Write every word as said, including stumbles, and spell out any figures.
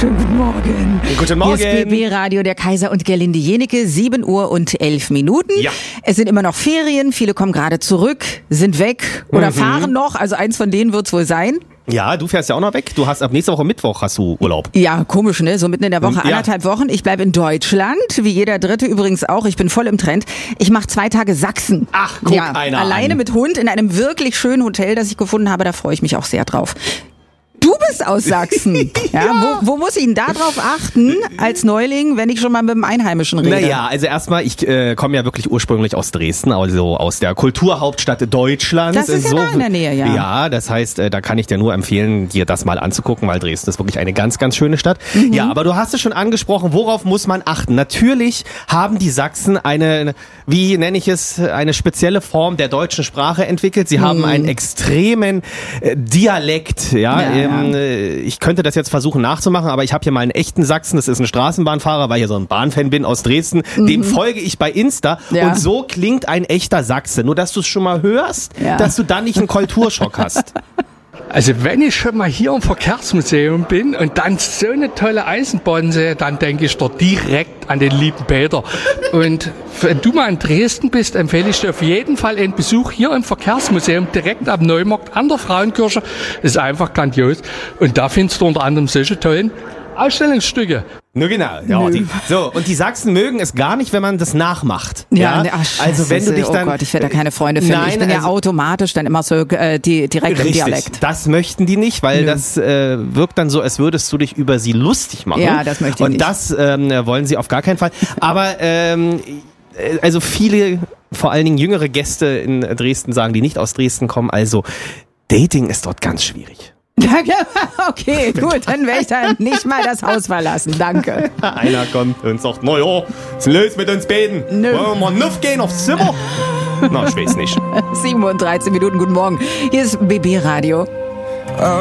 Schönen guten Morgen. Guten Morgen. Hier ist B B Radio, der Kaiser und Gerlinde Jenecke, sieben Uhr und elf Minuten. Ja. Es sind immer noch Ferien, viele kommen gerade zurück, sind weg oder Mhm. fahren noch, also eins von denen wird's wohl sein. Ja, du fährst ja auch noch weg. Du hast ab nächste Woche Mittwoch hast du Urlaub. Ja, komisch, ne? So mitten in der Woche, Ja. anderthalb Wochen. Ich bleib in Deutschland, wie jeder Dritte übrigens auch. Ich bin voll im Trend. Ich mache zwei Tage Sachsen. Ach, guck ja, einer alleine an. mit Hund in einem wirklich schönen Hotel, das ich gefunden habe. Da freue ich mich auch sehr drauf. Du bist aus Sachsen. ja, Ja. Wo, wo muss ich denn da drauf achten als Neuling, wenn ich schon mal mit dem Einheimischen rede? Naja, also erstmal, ich äh, komme ja wirklich ursprünglich aus Dresden, also aus der Kulturhauptstadt Deutschlands. Das ist ja da in der Nähe, ja. Ja, das heißt, äh, da kann ich dir nur empfehlen, dir das mal anzugucken, weil Dresden ist wirklich eine ganz, ganz schöne Stadt. Mhm. Ja, aber du hast es schon angesprochen, worauf muss man achten? Natürlich haben die Sachsen eine, wie nenne ich es, eine spezielle Form der deutschen Sprache entwickelt. Sie haben einen extremen äh, Dialekt, ja. Ja, ja. Ähm, äh, ich könnte das jetzt versuchen nachzumachen, aber ich habe hier mal einen echten Sachsen, das ist ein Straßenbahnfahrer, weil ich hier so ein Bahnfan bin aus Dresden, dem folge ich bei Insta Ja. und so klingt ein echter Sachse. Nur, dass du es schon mal hörst, Ja. dass du dann nicht einen Kulturschock hast. Also wenn ich schon mal hier im Verkehrsmuseum bin und dann so eine tolle Eisenbahn sehe, dann denke ich dort direkt an den lieben Peter. Und wenn du mal in Dresden bist, empfehle ich dir auf jeden Fall einen Besuch hier im Verkehrsmuseum direkt am Neumarkt an der Frauenkirche. Das ist einfach grandios. Und da findest du unter anderem solche tollen Ausstellungsstücke. Nur genau. Ja, Nö. die, so, und die Sachsen mögen es gar nicht, wenn man das nachmacht. Ja, ne, ach, scheiße, also wenn du dich dann, oh Gott, ich werde da keine Freunde finden. Nein, ich bin ja also- automatisch dann immer so äh, die, direkt im Richtig, Dialekt. das möchten die nicht, weil Nö. das äh, wirkt dann so, als würdest du dich über sie lustig machen. Ja, das möchte ich Und nicht. das ähm, wollen sie auf gar keinen Fall. Aber ähm, äh, also viele, vor allen Dingen jüngere Gäste in Dresden sagen, die nicht aus Dresden kommen, also Dating ist dort ganz schwierig. Okay, gut, dann werde ich da nicht mal das Haus verlassen. Danke. Einer kommt und sagt, na ja, was ist denn los mit uns beiden? Nö. Wollen wir mal nuff gehen aufs Zimmer? Na, ich weiß nicht. sieben Uhr und dreizehn Minuten, guten Morgen. Hier ist B B Radio.